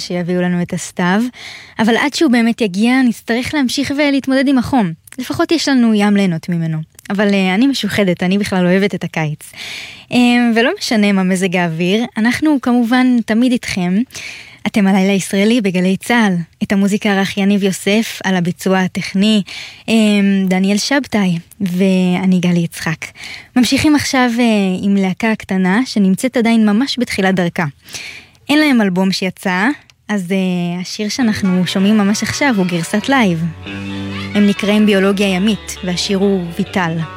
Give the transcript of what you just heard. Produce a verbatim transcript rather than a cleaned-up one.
שיביאו לנו את הסתיו, אבל עד שהוא באמת יגיע נצטרך להמשיך ולהתמודד עם החום. לפחות יש לנו ים ליהנות ממנו. אבל uh, אני משוחדת, אני בכלל אוהבת את הקיץ. Um, ולא משנה מה מזג האוויר, אנחנו כמובן תמיד איתכם. אתם על לילה ישראלי בגלי צהל. את המוזיקה ערך יניב יוסף, על הביצוע הטכני um, דניאל שבתאי, ואני גלי יצחק. ממשיכים עכשיו uh, עם להקה קטנה שנמצאת עדיין ממש בתחילת דרכה. אין להם אלבום שיצא, אז uh, השיר שאנחנו שומעים ממש עכשיו הוא גרסת לייב. הם נקראים ביולוגיה ימית, והשיר הוא ויטל.